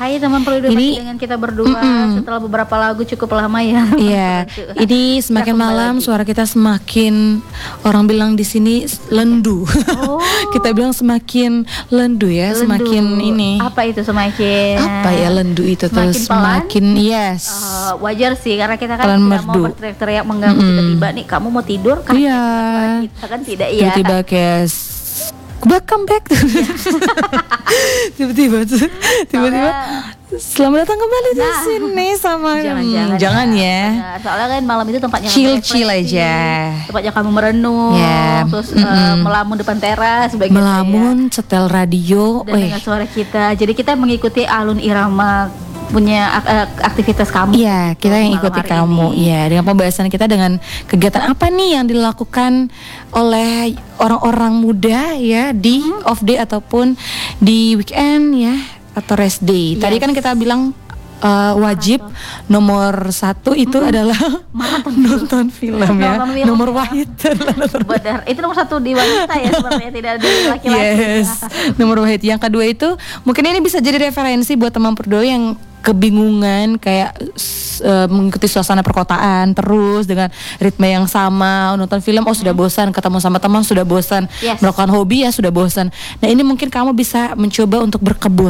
Hai teman Perludu, Ini dengan kita berdua setelah beberapa lagu cukup lama ya. Iya, ini semakin Kita kembali malam lagi. suara kita semakin, orang bilang di sini lendu. Oh. Kita bilang semakin lendu ya, Lendu. semakin ini. Apa itu semakin? Apa ya lendu itu Semakin terus pelan? semakin yes. Wajar sih karena kita kan Pelan tidak merdu. mau berteriak-teriak mengganggu tiba-tiba nih kamu mau tidur kan? Iya. Kita kan tidak ya. Tiba-tiba kayak welcome back. Tiba-tiba selamat datang kembali di Nah. sini sama Jangan ya. Benar. Soalnya kan malam itu tempatnya Chill refreshing, aja. tempatnya kamu merenung, Ya, terus melamun depan teras, begitu Melamun, setel radio, ya. Dan dengan suara kita, jadi kita mengikuti alun irama punya aktivitas kamu. Iya, kita yang malam ikuti hari kamu. ini. Iya, dengan pembahasan kita dengan kegiatan apa nih yang dilakukan oleh orang-orang muda ya di off day ataupun di weekend ya atau rest day. Tadi Yes. kan kita bilang wajib nomor 1 itu adalah nonton film ya. Nonton film, Nomor ya. wahid adalah nonton film. Benar, itu nomor 1 di wanita ya sebenarnya, tidak di laki-laki. Yes, nomor wahid. Yang kedua itu mungkin ini bisa jadi referensi buat teman Perdo yang kebingungan kayak mengikuti suasana perkotaan terus dengan ritme yang sama, nonton film sudah bosan, ketemu sama teman sudah bosan, Yes. melakukan hobi ya sudah bosan. Nah ini mungkin kamu bisa mencoba untuk berkebun.